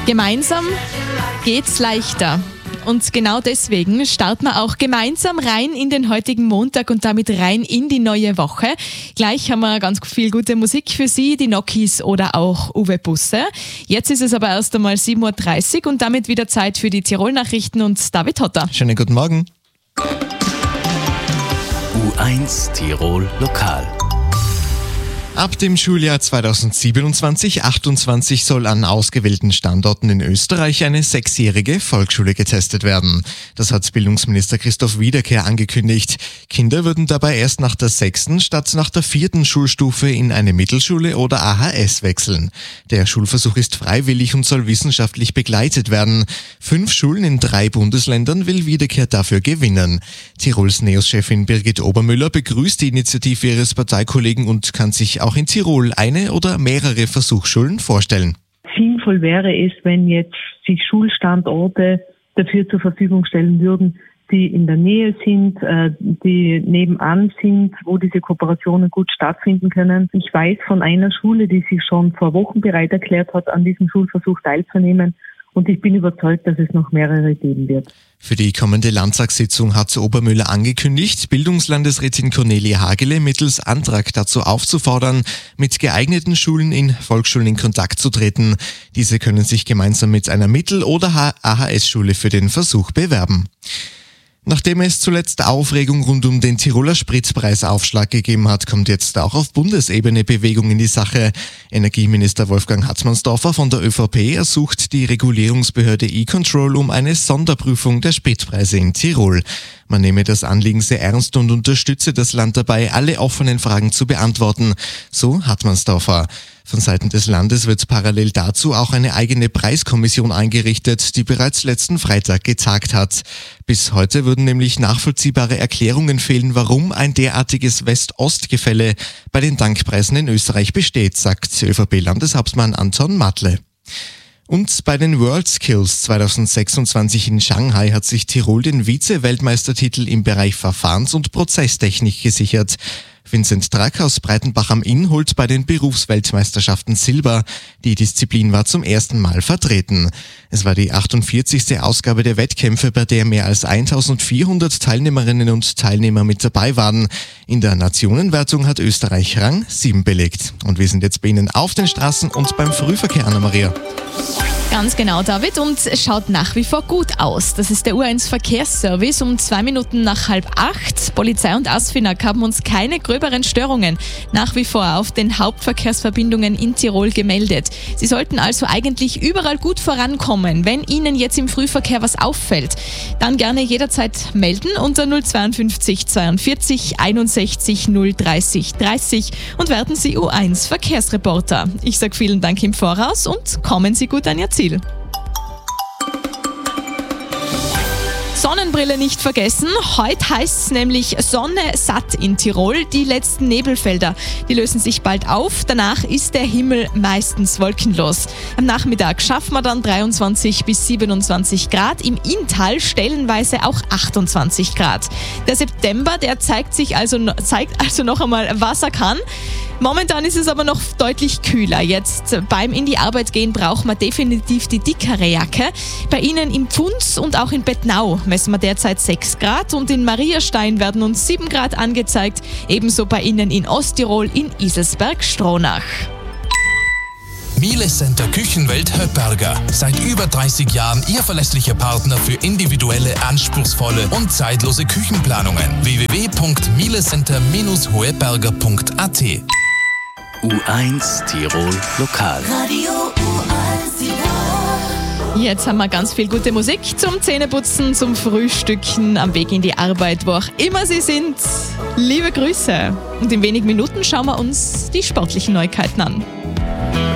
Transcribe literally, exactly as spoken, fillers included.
Gemeinsam geht's leichter. Und genau deswegen starten wir auch gemeinsam rein in den heutigen Montag und damit rein in die neue Woche. Gleich haben wir ganz viel gute Musik für Sie, die Nokis oder auch Uwe Busse. Jetzt ist es aber erst einmal sieben Uhr dreißig und damit wieder Zeit für die Tirol-Nachrichten und David Hotter. Schönen guten Morgen. U eins Tirol Lokal. Ab dem Schuljahr zweitausendsiebenundzwanzig achtundzwanzig soll an ausgewählten Standorten in Österreich eine sechsjährige Volksschule getestet werden. Das hat Bildungsminister Christoph Wiederkehr angekündigt. Kinder würden dabei erst nach der sechsten statt nach der vierten Schulstufe in eine Mittelschule oder A H S wechseln. Der Schulversuch ist freiwillig und soll wissenschaftlich begleitet werden. Fünf Schulen in drei Bundesländern will Wiederkehr dafür gewinnen. Tirols NEOS-Chefin Birgit Obermüller begrüßt die Initiative ihres Parteikollegen und kann sich auch in Tirol eine oder mehrere Versuchsschulen vorstellen. Sinnvoll wäre es, wenn jetzt sich Schulstandorte dafür zur Verfügung stellen würden, die in der Nähe sind, die nebenan sind, wo diese Kooperationen gut stattfinden können. Ich weiß von einer Schule, die sich schon vor Wochen bereit erklärt hat, an diesem Schulversuch teilzunehmen. Und ich bin überzeugt, dass es noch mehrere geben wird. Für die kommende Landtagssitzung hat Obermüller angekündigt, Bildungslandesrätin Cornelia Hagele mittels Antrag dazu aufzufordern, mit geeigneten Schulen in Volksschulen in Kontakt zu treten. Diese können sich gemeinsam mit einer Mittel- oder A H S-Schule für den Versuch bewerben. Nachdem es zuletzt Aufregung rund um den Tiroler Spritpreisaufschlag gegeben hat, kommt jetzt auch auf Bundesebene Bewegung in die Sache. Energieminister Wolfgang Hatzmannsdorfer von der ÖVP ersucht die Regulierungsbehörde E-Control um eine Sonderprüfung der Spritpreise in Tirol. Man nehme das Anliegen sehr ernst und unterstütze das Land dabei, alle offenen Fragen zu beantworten. So Hatzmannsdorfer. Von Seiten des Landes wird parallel dazu auch eine eigene Preiskommission eingerichtet, die bereits letzten Freitag getagt hat. Bis heute würden nämlich nachvollziehbare Erklärungen fehlen, warum ein derartiges West-Ost-Gefälle bei den Tankpreisen in Österreich besteht, sagt ÖVP-Landeshauptmann Anton Matle. Und bei den WorldSkills zweitausendsechsundzwanzig in Shanghai hat sich Tirol den Vize-Weltmeistertitel im Bereich Verfahrens- und Prozesstechnik gesichert. Vincent Drack aus Breitenbach am Inn holt bei den Berufsweltmeisterschaften Silber. Die Disziplin war zum ersten Mal vertreten. Es war die achtundvierzigste Ausgabe der Wettkämpfe, bei der mehr als eintausendvierhundert Teilnehmerinnen und Teilnehmer mit dabei waren. In der Nationenwertung hat Österreich Rang sieben belegt. Und wir sind jetzt bei Ihnen auf den Straßen und beim Frühverkehr, Anna-Maria. Ganz genau, David, und es schaut nach wie vor gut aus. Das ist der U eins Verkehrsservice um zwei Minuten nach halb acht. Polizei und ASFINAG haben uns keine gröberen Störungen nach wie vor auf den Hauptverkehrsverbindungen in Tirol gemeldet. Sie sollten also eigentlich überall gut vorankommen. Wenn Ihnen jetzt im Frühverkehr was auffällt, dann gerne jederzeit melden unter null zweiundfünfzig zweiundvierzig einundsechzig null dreißig dreißig und werden Sie U eins Verkehrsreporter. Ich sage vielen Dank im Voraus und kommen Sie gut an Ihr Ziel. Sonnenbrille nicht vergessen. Heute heißt es nämlich Sonne satt in Tirol. Die letzten Nebelfelder, die lösen sich bald auf. Danach ist der Himmel meistens wolkenlos. Am Nachmittag schaffen wir dann dreiundzwanzig bis siebenundzwanzig Grad. Im Inntal stellenweise auch achtundzwanzig Grad. Der September, der zeigt sich also, zeigt also noch einmal, was er kann. Momentan ist es aber noch deutlich kühler. Jetzt beim in die Arbeit gehen braucht man definitiv die dickere Jacke. Bei Ihnen im Pfunds und auch in Bettnau messen wir derzeit sechs Grad und in Mariastein werden uns sieben Grad angezeigt. Ebenso bei Ihnen in Osttirol in Iselsberg-Stronach. Miele Center Küchenwelt Höpperger. Seit über dreißig Jahren Ihr verlässlicher Partner für individuelle, anspruchsvolle und zeitlose Küchenplanungen. w w w punkt mielecenter Bindestrich hoeberger punkt a t. U eins Tirol Lokal. Radio U eins Tirol. Jetzt haben wir ganz viel gute Musik zum Zähneputzen, zum Frühstücken, am Weg in die Arbeit, wo auch immer Sie sind. Liebe Grüße. Und in wenigen Minuten schauen wir uns die sportlichen Neuigkeiten an.